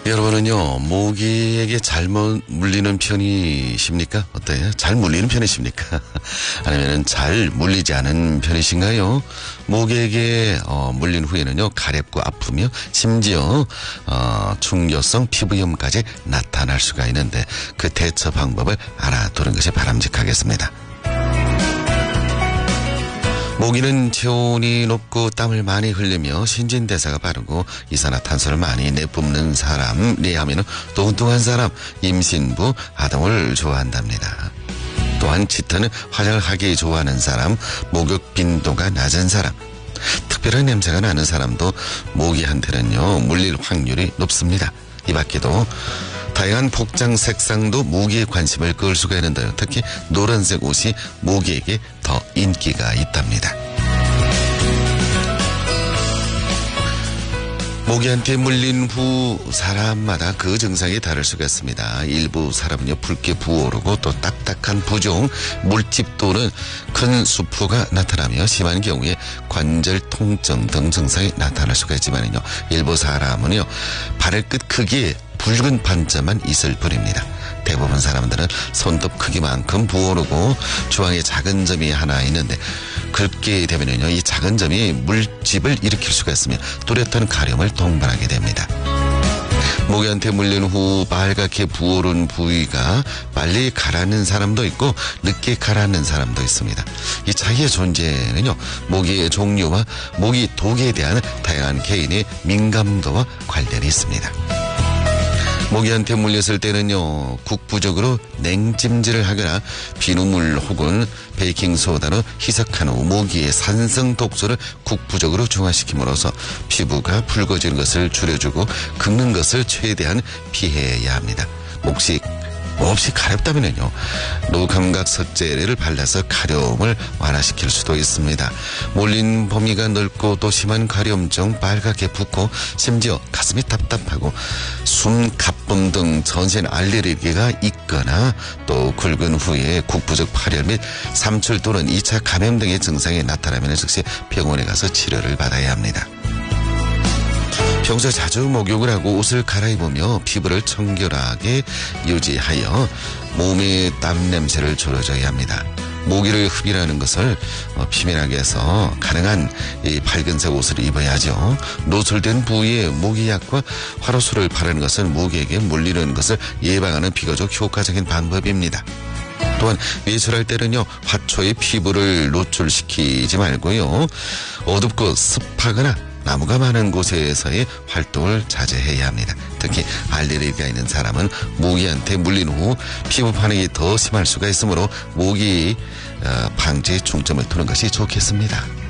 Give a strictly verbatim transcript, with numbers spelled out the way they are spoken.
여러분은요, 모기에게 잘 물- 물리는 편이십니까? 어때요? 잘 물리는 편이십니까? 아니면 잘 물리지 않은 편이신가요? 모기에게 어, 물린 후에는요, 가렵고 아프며 심지어 어, 충격성 피부염까지 나타날 수가 있는데 그 대처 방법을 알아두는 것이 바람직하겠습니다. 모기는 체온이 높고 땀을 많이 흘리며 신진대사가 빠르고 이산화탄소를 많이 내뿜는 사람에 하면 또 뚱뚱한 사람, 임신부, 아동을 좋아한답니다. 또한 짙은 화장을 하기 좋아하는 사람, 목욕 빈도가 낮은 사람, 특별한 냄새가 나는 사람도 모기한테는요 물릴 확률이 높습니다. 이 밖에도 다양한 복장 색상도 모기의 관심을 끌 수가 있는데요. 특히 노란색 옷이 모기에게 더 인기가 있답니다. 모기한테 물린 후 사람마다 그 증상이 다를 수가 있습니다. 일부 사람은요 붉게 부어오르고 또 딱딱한 부종, 물집 또는 큰 수포가 나타나며 심한 경우에 관절 통증 등 증상이 나타날 수가 있지만요 일부 사람은요 발끝 크기에 붉은 반점만 있을 뿐입니다. 대부분 사람들은 손톱 크기만큼 부어오르고 중앙에 작은 점이 하나 있는데 긁게 되면요 이 작은 점이 물집을 일으킬 수가 있으며 뚜렷한 가려움을 동반하게 됩니다. 모기한테 물린 후 빨갛게 부어오른 부위가 빨리 가라앉는 사람도 있고 늦게 가라앉는 사람도 있습니다. 이 차이의 존재는요 모기의 종류와 모기 독에 대한 다양한 개인의 민감도와 관련이 있습니다. 모기한테 물렸을 때는요 국부적으로 냉찜질을 하거나 비누물 혹은 베이킹소다로 희석한 후 모기의 산성 독소를 국부적으로 중화시킴으로써 피부가 붉어지는 것을 줄여주고 긁는 것을 최대한 피해야 합니다. 혹시 몹시 가렵다면요 노감각 석재를 발라서 가려움을 완화시킬 수도 있습니다. 몰린 범위가 넓고 또 심한 가려움증, 빨갛게 붓고 심지어 가슴이 답답하고 숨 가쁨 등 전신 알레르기가 있거나 또 긁은 후에 국부적 파열 및 삼출 또는 이 차 감염 등의 증상이 나타나면 즉시 병원에 가서 치료를 받아야 합니다. 평소 자주 목욕을 하고 옷을 갈아입으며 피부를 청결하게 유지하여 몸의 땀 냄새를 줄여줘야 합니다. 모기를 흡입하는 것을 피면하게 해서 가능한 이 밝은색 옷을 입어야죠. 노출된 부위에 모기약과 화로수를 바르는 것은 모기에게 물리는 것을 예방하는 비교적 효과적인 방법입니다. 또한 외출할 때는요 화초의 피부를 노출시키지 말고요 어둡고 습하거나 나무가 많은 곳에서의 활동을 자제해야 합니다. 특히 알레르기가 있는 사람은 모기한테 물린 후 피부 반응이 더 심할 수가 있으므로 모기 방지에 중점을 두는 것이 좋겠습니다.